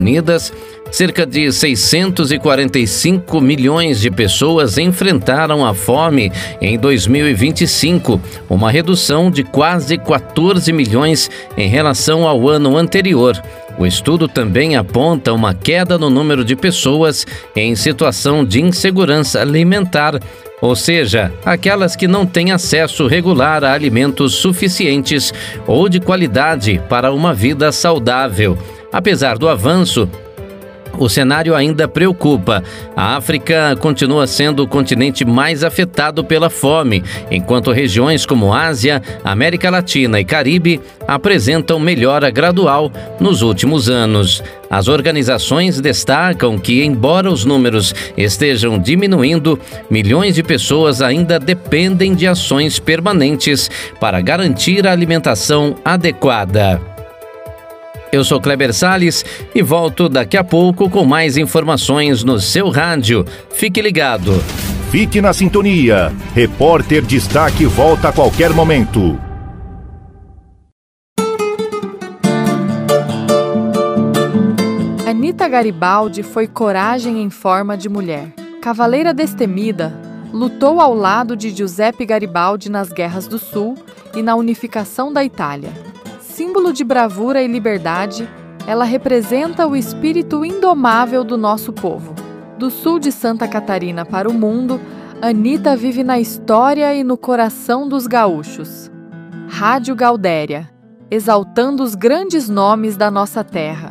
Unidas, cerca de 645 milhões de pessoas enfrentaram a fome em 2025, uma redução de quase 14 milhões em relação ao ano anterior. O estudo também aponta uma queda no número de pessoas em situação de insegurança alimentar, ou seja, aquelas que não têm acesso regular a alimentos suficientes ou de qualidade para uma vida saudável. Apesar do avanço, o cenário ainda preocupa. A África continua sendo o continente mais afetado pela fome, enquanto regiões como Ásia, América Latina e Caribe apresentam melhora gradual nos últimos anos. As organizações destacam que, embora os números estejam diminuindo, milhões de pessoas ainda dependem de ações permanentes para garantir a alimentação adequada. Eu sou Kleber Salles e volto daqui a pouco com mais informações no seu rádio. Fique ligado. Fique na sintonia. Repórter Destaque volta a qualquer momento. Anita Garibaldi foi coragem em forma de mulher. Cavaleira destemida, lutou ao lado de Giuseppe Garibaldi nas Guerras do Sul e na unificação da Itália. Símbolo de bravura e liberdade, ela representa o espírito indomável do nosso povo. Do sul de Santa Catarina para o mundo, Anita vive na história e no coração dos gaúchos. Rádio Gaudéria, exaltando os grandes nomes da nossa terra.